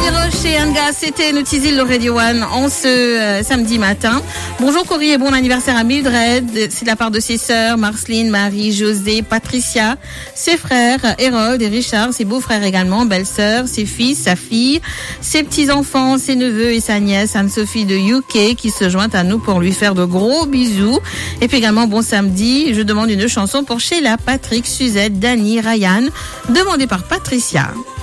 Rocher, Anga, c'était Notizil, le Radio One, en ce samedi matin. Bonjour Cory et bon anniversaire à Mildred. C'est de la part de ses sœurs, Marceline, Marie, José, Patricia, ses frères, Harold et Richard, ses beaux-frères également, belle-sœur, ses fils, sa fille, ses petits-enfants, ses neveux et sa nièce, Anne-Sophie de UK, qui se joint à nous pour lui faire de gros bisous. Et puis également, bon samedi, je demande une chanson pour Sheila, Patrick, Suzette, Dani, Ryan, demandée par Patricia.